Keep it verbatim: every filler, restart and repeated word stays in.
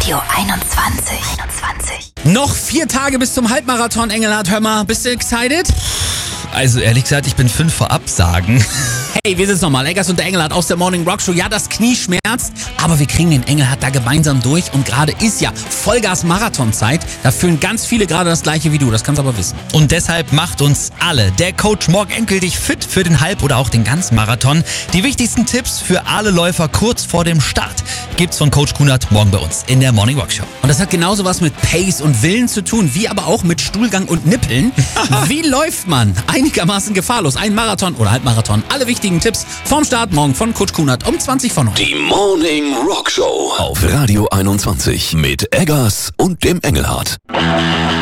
Radio einundzwanzig. einundzwanzig. Noch vier Tage bis zum Halbmarathon, Engelhardt. Hör mal, bist du excited? Also ehrlich gesagt, ich bin fünf vor Absagen. Hey, wir sind's nochmal. Eggers und der Engelhardt aus der Morning Rock Show. Ja, das Knie schmerzt, aber wir kriegen den Engelhardt da gemeinsam durch. Und gerade ist ja Vollgas-Marathonzeit. Da fühlen ganz viele gerade das Gleiche wie du. Das kannst du aber wissen. Und deshalb macht uns alle der Coach morgen endgültig fit für den Halb- oder auch den Ganzmarathon. Die wichtigsten Tipps für alle Läufer kurz vor dem Start gibt's von Coach Kunert morgen bei uns in der Morning Rock Show. Und das hat genauso was mit Pace und Willen zu tun, wie aber auch mit Stuhlgang und Nippeln. Wie läuft man einigermaßen gefahrlos ein Marathon oder Halbmarathon? Alle wichtigen Tipps vorm Start morgen von Coach Kunert um zwanzig vor neun. Die Morning Rock Show auf Radio einundzwanzig mit Eggers und dem Engelhardt.